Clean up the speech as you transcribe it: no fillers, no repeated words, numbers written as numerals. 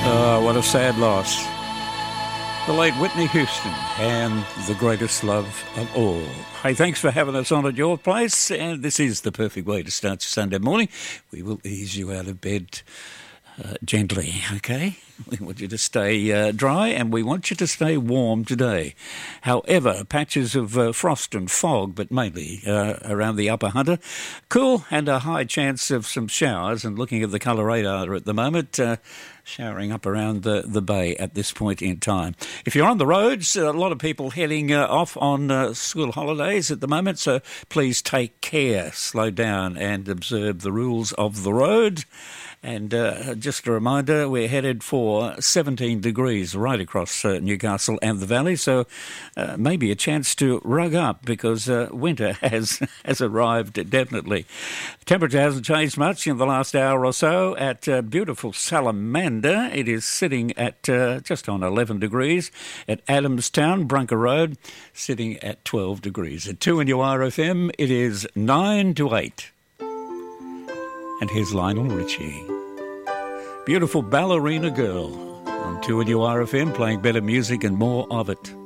Oh, what a sad loss. The late Whitney Houston and the greatest love of all. Hey, thanks for having us on at your place. And this is the perfect way to start your Sunday morning. We will ease you out of bed gently, okay? We want you to stay dry and we want you to stay warm today. However, patches of frost and fog, but mainly around the upper Hunter. Cool and a high chance of some showers. And looking at the colour radar at the moment, showering up around the bay at this point in time. If you're on the roads, a lot of people heading off on school holidays at the moment, so please take care, slow down and observe the rules of the road. And just a reminder, we're headed for 17 degrees right across Newcastle and the Valley, so maybe a chance to rug up because winter has arrived, definitely. Temperature hasn't changed much in the last hour or so at beautiful Salamander. It is sitting at just on 11 degrees. At Adamstown, Brunker Road, sitting at 12 degrees. At 2 and URFM, it is 9 to 8. And here's Lionel Richie. Beautiful Ballerina Girl on 2 and URFM, playing better music and more of it.